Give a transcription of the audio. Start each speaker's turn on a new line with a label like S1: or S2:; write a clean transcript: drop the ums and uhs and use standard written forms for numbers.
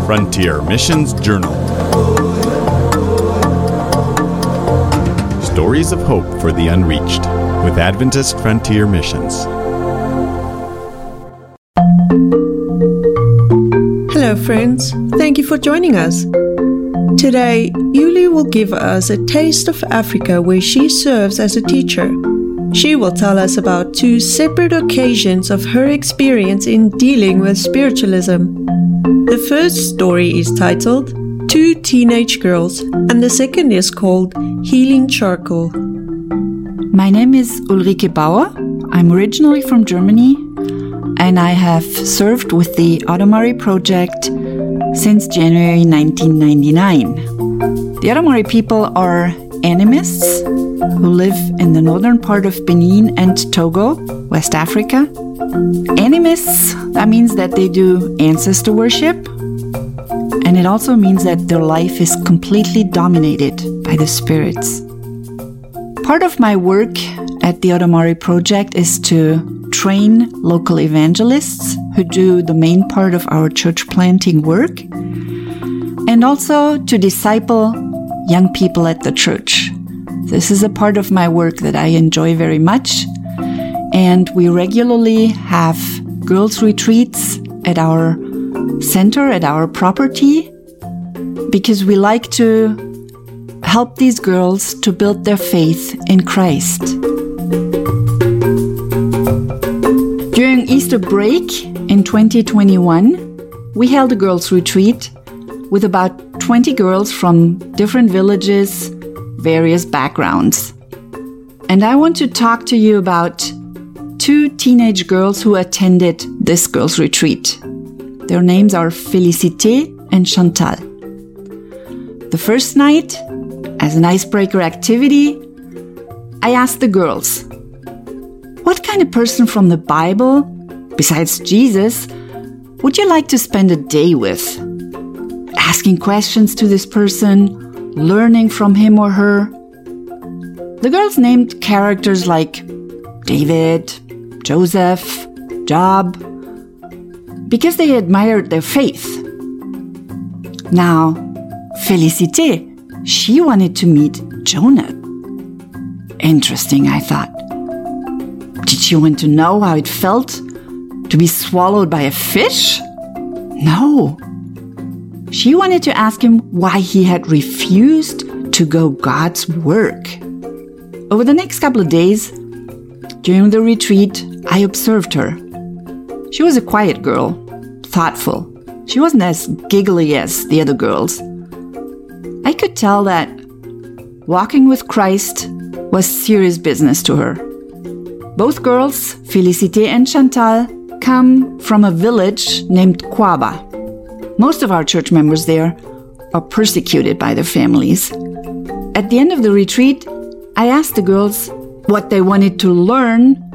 S1: Frontier Missions Journal. Stories of hope for the unreached with Adventist Frontier Missions.
S2: Hello friends, thank you for joining us. Today, Yuli will give us a taste of Africa where she serves as a teacher. She will tell us about two separate occasions of her experience in dealing with spiritualism. The first story is titled Two Teenage Girls, and the second is called Healing Charcoal.
S3: My name is Ulrike Bauer. I'm originally from Germany, and I have served with the Adamari Project since January 1999. The Adamari people are animists who live in the northern part of Benin and Togo, West Africa. Animists, that means that they do ancestor worship, and it also means that their life is completely dominated by the spirits. Part of my work at the Adamari Project is to train local evangelists who do the main part of our church planting work, and also to disciple young people at the church. This is a part of my work that I enjoy very much, and we regularly have girls' retreats at our center, at our property, because we like to help these girls to build their faith in Christ. During Easter break in 2021, we held a girls' retreat with about 20 girls from different villages, various backgrounds. And I want to talk to you about two teenage girls who attended this girls' retreat. Their names are Félicité and Chantal. The first night, as an icebreaker activity, I asked the girls, what kind of person from the Bible, besides Jesus, would you like to spend a day with? Asking questions to this person, learning from him or her. The girls named characters like David, Joseph, Job, because they admired their faith. Now, Félicité, she wanted to meet Jonah. Interesting, I thought. Did she want to know how it felt to be swallowed by a fish? No. She wanted to ask him why he had refused to go God's work. Over the next couple of days, during the retreat, I observed her. She was a quiet girl, thoughtful. She wasn't as giggly as the other girls. I could tell that walking with Christ was serious business to her. Both girls, Félicité and Chantal, come from a village named Kwaba. Most of our church members there are persecuted by their families. At the end of the retreat, I asked the girls what they wanted to learn